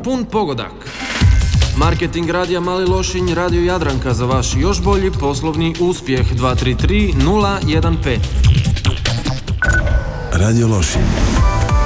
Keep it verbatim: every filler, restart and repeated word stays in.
pun pogodak. Marketing radija Mali Lošinj, Radio Jadranka za vaš još bolji poslovni uspjeh. Dva tri tri nula jedan pet. Radio Lošinj.